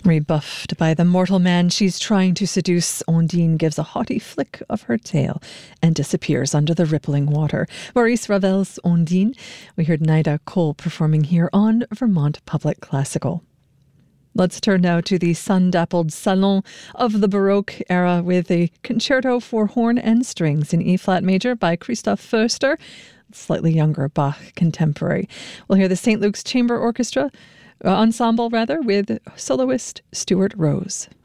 Rebuffed by the mortal man she's trying to seduce, Ondine gives a haughty flick of her tail and disappears under the rippling water. Maurice Ravel's Ondine. We heard Nida Cole performing here on Vermont Public Classical. Let's turn now to the sun-dappled Salon of the Baroque era with a concerto for horn and strings in E-flat major by Christoph Foerster, slightly younger Bach contemporary. We'll hear the St. Luke's Chamber Orchestra, ensemble with soloist Stuart Rose.